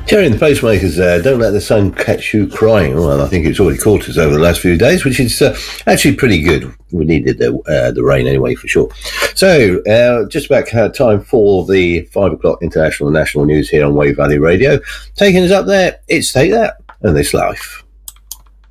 Terry and the Pacemakers there, Don't Let the Sun Catch You Crying. Well, I think it's already caught us over the last few days, which is actually pretty good. We needed the rain anyway, for sure. So, just about time for the 5 o'clock international and national news here on Wave Valley Radio. Taking us up there, it's Take That and This Life.